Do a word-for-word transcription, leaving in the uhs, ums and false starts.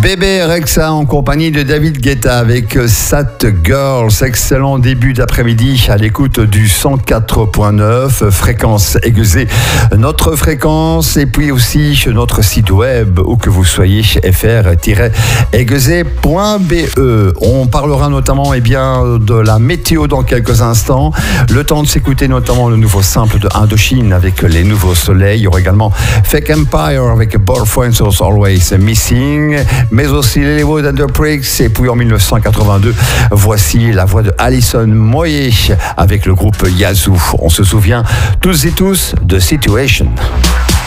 Bébé Rexha en compagnie de David Guetta avec Sat Girls. Excellent début d'après-midi à l'écoute du cent quatre point neuf, fréquence aiguisée, notre fréquence, et puis aussi notre site web, où que vous soyez, f r tiret aiguisé point b e. On parlera notamment eh bien, de la météo dans quelques instants. Le temps de s'écouter notamment le nouveau simple de Indochine avec les nouveaux soleils. Il y aura également Fake Empire avec Boyfriends Was Always Missing, mais aussi les Wood and the Pricks. Et puis en mille neuf cent quatre-vingt-deux, voici la voix de Alison Moyet avec le groupe Yazoo. On se souvient tous et tous de Situation.